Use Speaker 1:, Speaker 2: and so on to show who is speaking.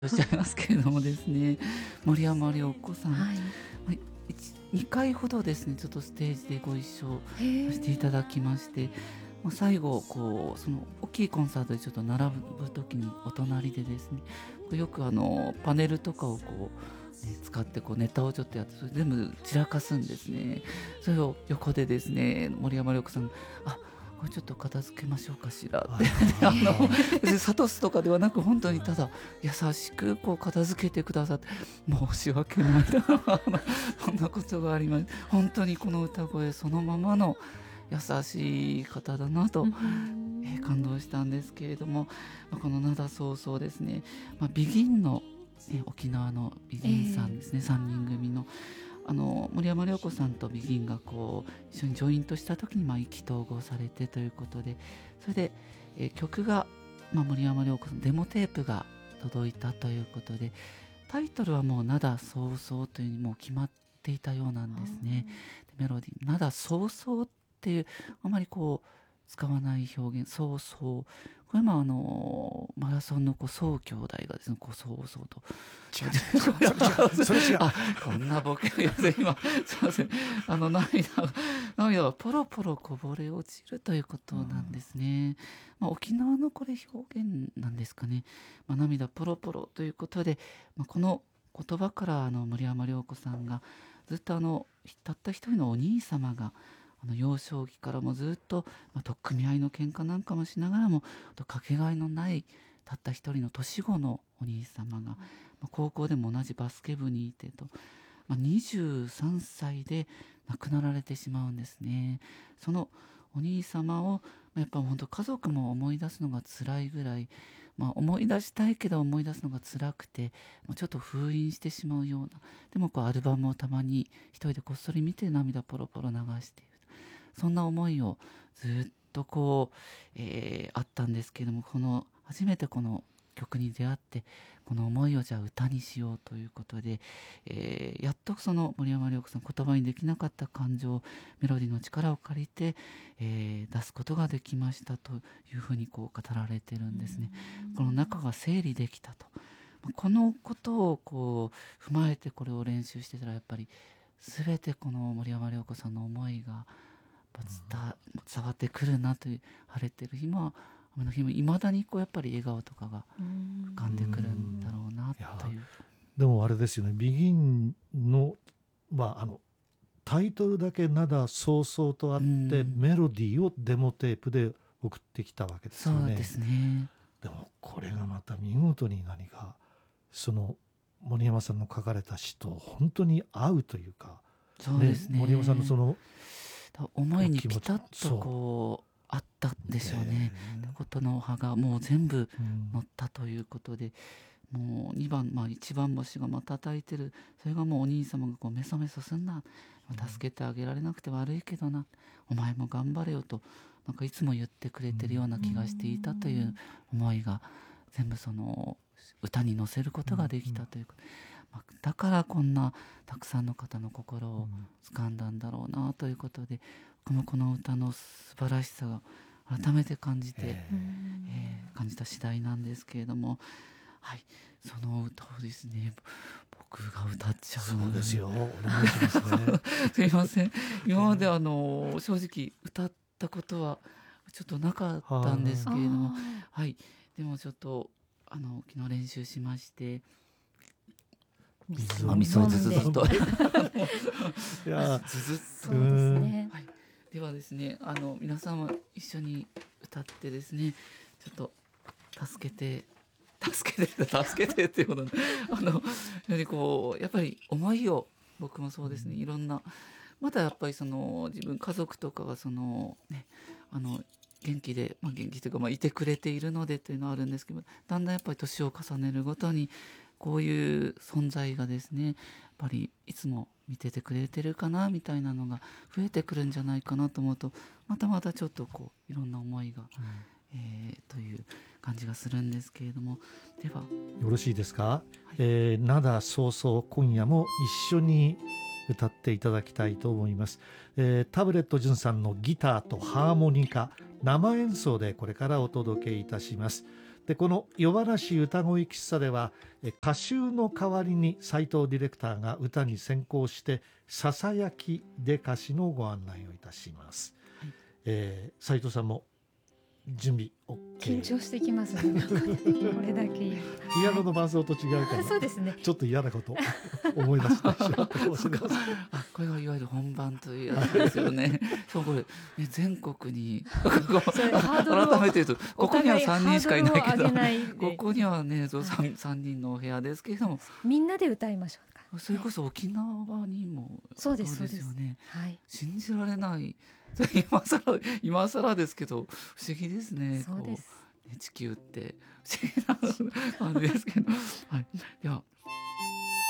Speaker 1: おっしゃいますけれどもですね、森山良子さん、
Speaker 2: はい。
Speaker 1: 2回ほどですね、ちょっとステージでご一緒
Speaker 2: へえ。
Speaker 1: させていただきまして、最後その大きいコンサートでちょっと並ぶ時にお隣でですね、よくパネルとかを使ってネタをちょっとやって、それ全部散らかすんですね。それを横でですね、森山良子さんがこれちょっと片付けましょうかしらって別に諭すとかではなく、本当にただ優しく片付けてくださって、申し訳ないなそんなことがあります。本当にこの歌声そのままの優しい方だなと、感動したんですけれども、この灘そうそうですね、ビギンの、沖縄のビギンさんですね、3人組の森山良子さんとビギンが一緒にジョイントした時に意気投合されてということで、それで、曲が、森山良子さんデモテープが届いたということで、タイトルはもう灘そうそうというにもう決まっていたようなんですね。でメロディー灘そうそうっていうあまり使わない表現、そうそう、これもマラソンの宋兄弟がですね、そうそうと
Speaker 3: 違うそれ違う
Speaker 1: こんなボケを今すいません、涙がポロポロこぼれ落ちるということなんですね。沖縄のこれ表現なんですかね。涙ポロポロということで、この言葉から森山良子さんがずっとたった一人のお兄様が幼少期からもずっと、取っ組み合いの喧嘩なんかもしながらもかけがえのないたった一人の年子のお兄様が、高校でも同じバスケ部にいてと、23歳で亡くなられてしまうんですね。そのお兄様をやっぱ本当家族も思い出すのが辛いぐらい、思い出したいけど思い出すのが辛くて、ちょっと封印してしまうような、でもアルバムをたまに一人でこっそり見て涙ポロポロ流している、そんな思いをずっとあったんですけれども、初めてこの曲に出会って、この思いをじゃあ歌にしようということで、やっとその森山良子さん言葉にできなかった感情、メロディーの力を借りて、出すことができましたというふうに語られてるんですね。この中が整理できたと、このことを踏まえてこれを練習してたら、やっぱり全てこの森山良子さんの思いが伝わってくるなという、晴れてる日も雨の日もいまだにやっぱり笑顔とかが浮かんでくるんだろうなという。
Speaker 3: でもあれですよね、ビギンの、タイトルだけ灘そうそうとあって、メロディーをデモテープで送ってきたわけですよね。
Speaker 1: そうですね。
Speaker 3: でもこれがまた見事に何かその森山さんの書かれた詩と本当に合うというか、
Speaker 1: そうですね。
Speaker 3: 森山さんのその
Speaker 1: 思いにピタッとあったんでしょうね。ことの葉がもう全部乗ったということで、もう2番、1番星が叩いてる、それがもうお兄様がメソメソすんな、助けてあげられなくて悪いけどな、お前も頑張れよとなんかいつも言ってくれてるような気がしていたという思いが全部その歌に乗せることができたということ、だからこんなたくさんの方の心を掴んだんだろうなということで、この歌の素晴らしさが改めて感じた次第なんですけれども、はい、その歌をですね、僕が歌っちゃうので、
Speaker 3: そうですよ、お願いしますね
Speaker 1: すいません、今まで正直歌ったことはちょっとなかったんですけれども、はい、でもちょっと昨日練習しまして、水をずずっと
Speaker 3: いや
Speaker 1: ずずっと
Speaker 2: そうですね。
Speaker 1: はい、ではですね、皆さんも一緒に歌ってですね、ちょっと助けてっていうことで、やっぱり思いを、僕もそうですね、いろんな、まだやっぱり自分家族とかが元気で、元気というか、いてくれているのでというのはあるんですけど、だんだんやっぱり年を重ねるごとにこういう存在がですね、やっぱりいつも見ててくれてるかなみたいなのが増えてくるんじゃないかなと思うと、またちょっといろんな思いが、という感じがするんですけれども、では
Speaker 3: よろしいですか。灘そうそう今夜も一緒に歌っていただきたいと思います。タブレット純さんのギターとハーモニカ生演奏でこれからお届けいたします。 でこの夜話歌声喫茶では歌集の代わりに斉藤ディレクターが歌に先行してささやきで歌詞のご案内をいたします。斉藤さんも準備 OK。
Speaker 2: 緊張してきますね。なんかねこれだけ
Speaker 3: ピアノの伴奏と違うから
Speaker 2: そうですね。
Speaker 3: ちょっと嫌なこと思い出してしまったかもしれません。
Speaker 1: あ、これがいわゆる本番というやつですよね。そうこれ、ね、全国に
Speaker 2: それハードルを
Speaker 1: 改めて言うとここには3人しかいないけど、
Speaker 2: お互ハードルを上げないで
Speaker 1: ここにはね3人のお部屋ですけれども、
Speaker 2: みんなで歌いましょうか。
Speaker 1: それこそ沖縄にも
Speaker 2: そうです
Speaker 1: よね。
Speaker 2: はい。
Speaker 1: 信じられない。今更ですけど不思議ですね。
Speaker 2: そうです。
Speaker 1: こうね、地球って不思議な感じですけど、はい、では